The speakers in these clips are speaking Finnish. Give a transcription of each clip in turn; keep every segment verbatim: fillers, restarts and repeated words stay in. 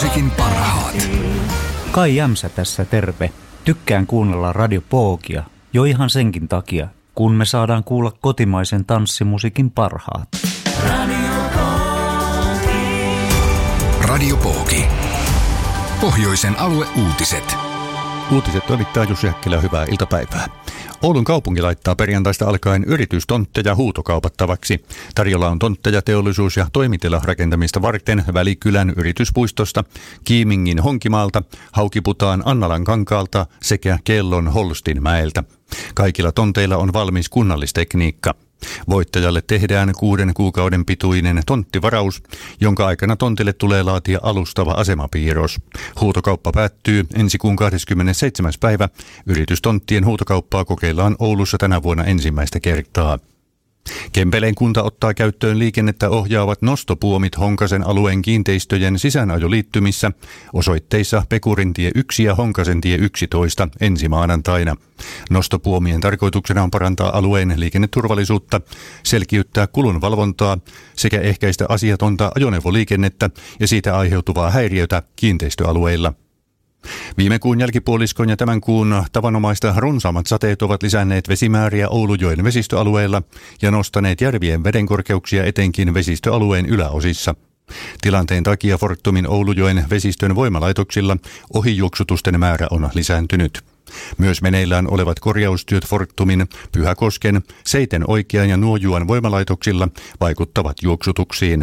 musiikin parhaat. Kai Jämsä tässä terve. Tykkään kuunnella Radio Pookia jo ihan senkin takia, kun me saadaan kuulla kotimaisen tanssimusiikin parhaat. Radio Pooki. Radio Pooki. Pohjoisen alueuutiset. Uutiset toimittaa Jussi Häkkilä, hyvää iltapäivää. Oulun kaupunki laittaa perjantaista alkaen yritystontteja huutokaupattavaksi. Tarjolla on tontteja teollisuus- ja toimitila rakentamista varten Välikylän yrityspuistosta, Kiimingin Honkimaalta, Haukiputaan Annalan kankaalta sekä Kellon Holstinmäeltä. Kaikilla tonteilla on valmis kunnallistekniikka. Voittajalle tehdään kuuden kuukauden pituinen tonttivaraus, jonka aikana tontille tulee laatia alustava asemapiirros. Huutokauppa päättyy ensi kuun kahdeskymmenesseitsemäs päivä. Yritystonttien huutokauppaa kokeillaan Oulussa tänä vuonna ensimmäistä kertaa. Kempeleen kunta ottaa käyttöön liikennettä ohjaavat nostopuomit Honkasen alueen kiinteistöjen sisäänajoliittymissä osoitteissa Pekurintie yksi ja Honkasentie yksitoista ensi maanantaina. Nostopuomien tarkoituksena on parantaa alueen liikenneturvallisuutta, selkiyttää kulunvalvontaa sekä ehkäistä asiatonta ajoneuvoliikennettä ja siitä aiheutuvaa häiriötä kiinteistöalueilla. Viime kuun jälkipuoliskon ja tämän kuun tavanomaista runsaammat sateet ovat lisänneet vesimääriä Oulujoen vesistöalueella ja nostaneet järvien vedenkorkeuksia etenkin vesistöalueen yläosissa. Tilanteen takia Fortumin Oulujoen vesistön voimalaitoksilla ohijuoksutusten määrä on lisääntynyt. Myös meneillään olevat korjaustyöt Fortumin, Pyhäkosken, Seiten Oikean ja Nuojuan voimalaitoksilla vaikuttavat juoksutuksiin.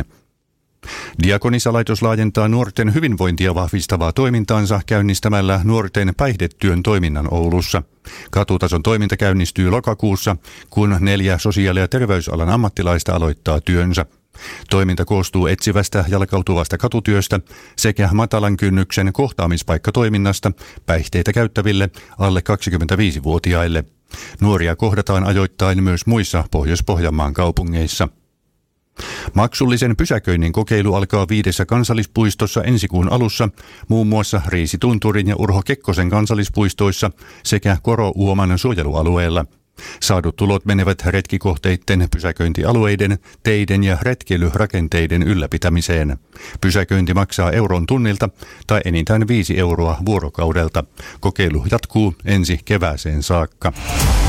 Diakonissalaitos laajentaa nuorten hyvinvointia vahvistavaa toimintaansa käynnistämällä nuorten päihdetyön toiminnan Oulussa. Katutason toiminta käynnistyy lokakuussa, kun neljä sosiaali- ja terveysalan ammattilaista aloittaa työnsä. Toiminta koostuu etsivästä jalkautuvasta katutyöstä sekä matalan kynnyksen kohtaamispaikkatoiminnasta päihteitä käyttäville alle kaksikymmentäviisivuotiaille. Nuoria kohdataan ajoittain myös muissa Pohjois-Pohjanmaan kaupungeissa. Maksullisen pysäköinnin kokeilu alkaa viidessä kansallispuistossa ensi kuun alussa, muun muassa Riisitunturin ja Urho Kekkosen kansallispuistoissa sekä Koro-Uoman suojelualueella. Saadut tulot menevät retkikohteiden, pysäköintialueiden, teiden ja retkeilyrakenteiden ylläpitämiseen. Pysäköinti maksaa euron tunnilta tai enintään viisi euroa vuorokaudelta. Kokeilu jatkuu ensi kevääseen saakka.